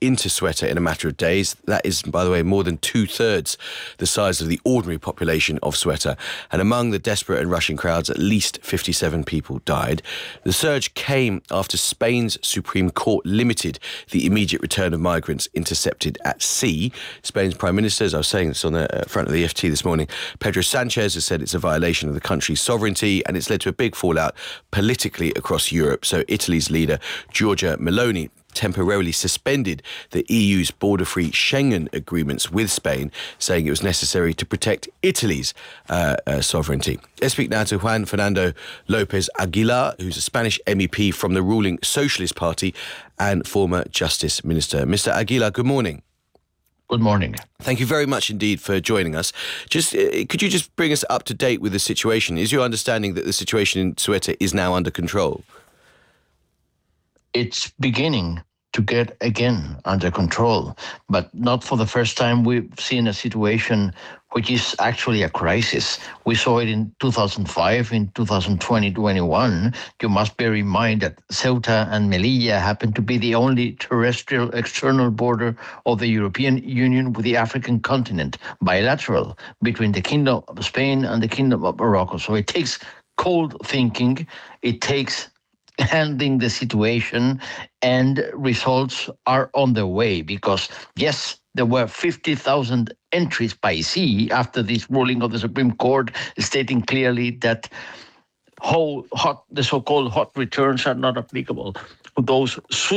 into Ceuta in a matter of days. That is, by the way, more than 2/3 the size of the ordinary population of Ceuta. And among the desperate and rushing crowds, at least 57 people died. The surge came after Spain's Supreme Court limited the immediate return of migrants intercepted at sea. Spain's Prime Minister, as I was saying this on the front of the FT this morning, Pedro Sanchez, has said it's a violation of the country's sovereignty, and it's led to a big fallout politically across Europe. So Italy's leader, Giorgia Meloni, temporarily suspended the EU's border-free Schengen agreements with Spain, saying it was necessary to protect Italy's sovereignty. Let's speak now to Juan Fernando López Aguilar, who's a Spanish MEP from the ruling Socialist Party and former Justice Minister. Mr. Aguilar, good morning. Good morning. Thank you very much indeed for joining us. Could you just bring us up to date with the situation? Is your understanding that the situation in Ceuta is now under control? It's beginning to get again under control, but not for the first time. We've seen a situation which is actually a crisis. We saw it in 2005, in 2020-21. You must bear in mind that Ceuta and Melilla happen to be the only terrestrial external border of the European Union with the African continent, bilateral, between the Kingdom of Spain and the Kingdom of Morocco. So it takes cold thinking, it takes handling the situation, and results are on the way because, yes, there were 50,000 entries by sea after this ruling of the Supreme Court stating clearly that the so-called hot returns are not applicable to those